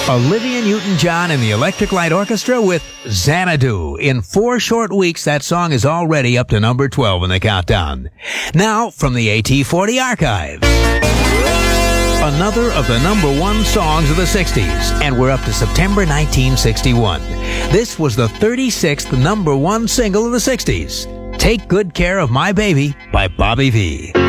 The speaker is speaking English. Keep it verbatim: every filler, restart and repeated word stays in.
Olivia Newton-John and the Electric Light Orchestra with Xanadu. In four short weeks, that song is already up to number twelve in the countdown. Now, from the A T forty archives. Another of the number one songs of the sixties, and we're up to September nineteen sixty-one. This was the thirty-sixth number one single of the sixties. Take Good Care of My Baby by Bobby Vee.